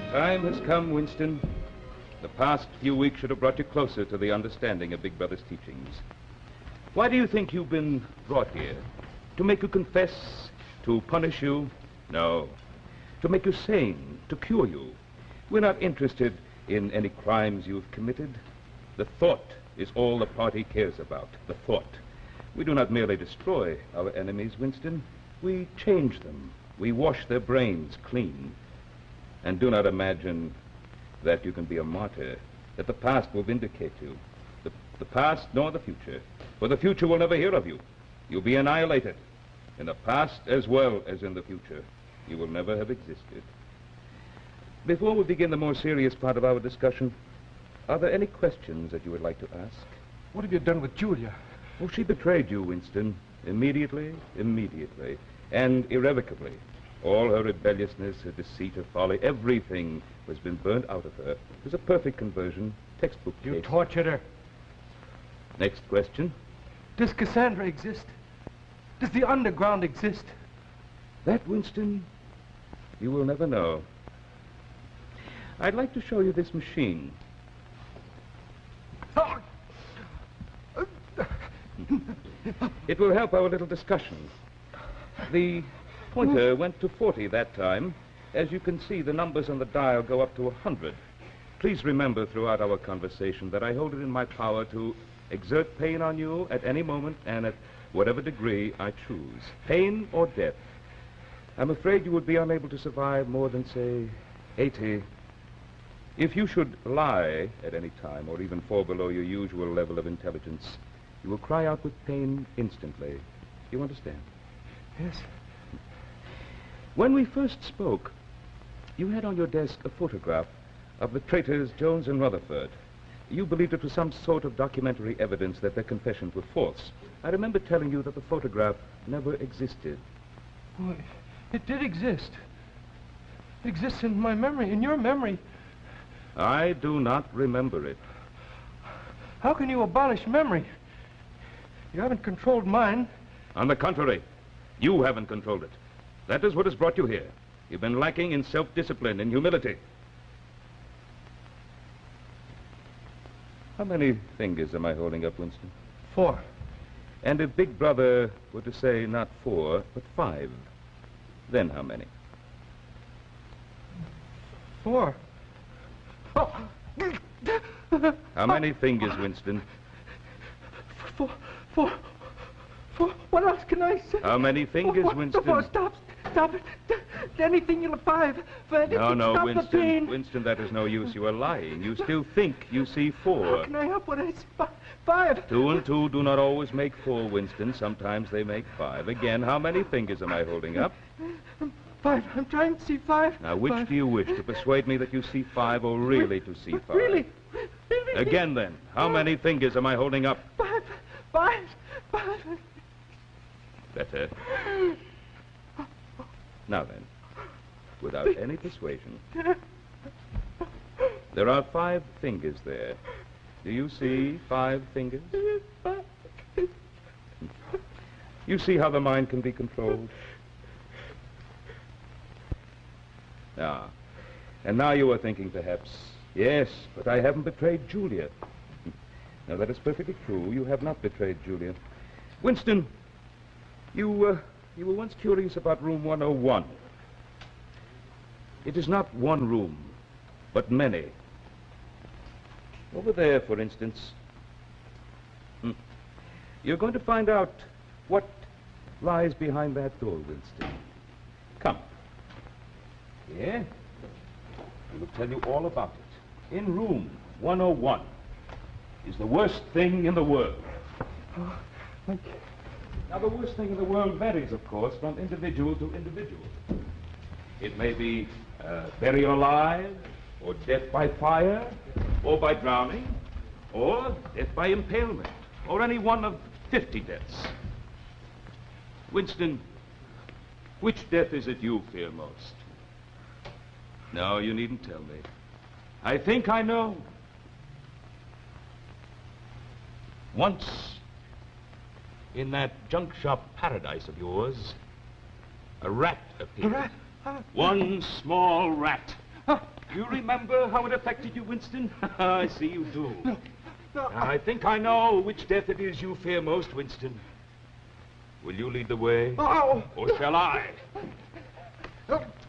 Time has come, Winston. The past few weeks should have brought you closer to the understanding of Big Brother's teachings. Why do you think you've been brought here? To make you confess? To punish you? No. To make you sane, to cure you. We're not interested in any crimes you've committed. The thought is all the party cares about, the thought. We do not merely destroy our enemies, Winston. We change them. We wash their brains clean. And do not imagine that you can be a martyr, that the past will vindicate you. The past nor the future. For the future will never hear of you. You'll be annihilated. In the past as well as in the future. You will never have existed. Before we begin the more serious part of our discussion, are there any questions that you would like to ask? What have you done with Julia? Oh, she betrayed you, Winston. Immediately, and irrevocably. All her rebelliousness, her deceit, her folly, everything has been burnt out of her. It was a perfect conversion, textbook case. You tortured her. Next question. Does Cassandra exist? Does the underground exist? That, Winston, you will never know. I'd like to show you this machine. It will help our little discussion. The pointer went to 40 that time. As you can see, the numbers on the dial go up to 100. Please remember throughout our conversation that I hold it in my power to exert pain on you at any moment and at whatever degree I choose. Pain or death. I'm afraid you would be unable to survive more than, say, 80. If you should lie at any time or even fall below your usual level of intelligence, you will cry out with pain instantly. You understand? Yes. When we first spoke, you had on your desk a photograph of the traitors Jones and Rutherford. You believed it was some sort of documentary evidence that their confessions were false. I remember telling you that the photograph never existed. Well, it did exist. It exists in my memory, in your memory. I do not remember it. How can you abolish memory? You haven't controlled mine. On the contrary, you haven't controlled it. That is what has brought you here. You've been lacking in self-discipline and humility. How many fingers am I holding up, Winston? 4. And if Big Brother were to say not 4, but 5, then how many? 4. Oh. How many fingers, Winston? 4. What else can I say? How many fingers, Winston? 4. Stop it. Anything you'll 5. No, stop Winston. The pain. Winston, that is no use. You are lying. You still think you see 4. How can I help what I see? 5. 2 and 2 do not always make 4, Winston. Sometimes they make 5. Again, how many fingers am I holding up? 5. I'm trying to see 5. Now, which 5. do you wish? To persuade me that you see 5 or really to see 5? Really? Again, then, how many fingers am I holding up? 5. Better. Now then, without any persuasion, there are 5 fingers there. Do you see 5 fingers? You see how the mind can be controlled? Ah, and now you are thinking perhaps, yes, but I haven't betrayed Julia. Now that is perfectly true. You have not betrayed Julia. Winston, you were once curious about room 101. It is not one room, but many. Over there, for instance. You're going to find out what lies behind that door, Winston. Come. Here. I will tell you all about it. In room 101 is the worst thing in the world. Oh, Now, the worst thing in the world varies, of course, from individual to individual. It may be buried alive, or death by fire, or by drowning, or death by impalement, or any one of 50 deaths. Winston, which death is it you fear most? No, you needn't tell me. I think I know. Once, in that junk shop paradise of yours, a rat appeared. A rat? One small rat. You remember how it affected you, Winston? I see you do. No. I think I know which death it is you fear most, Winston. Will you lead the way? Oh! Or shall I? No.